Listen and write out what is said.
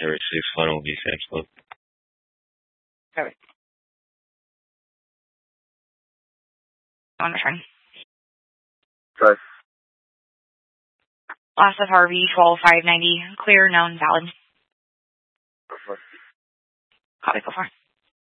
Eric 6 final will be Samsung. Okay. On return. Okay. Loss of Harvey, 12,590. Clear, known, valid. Perfect. Copy, go for it.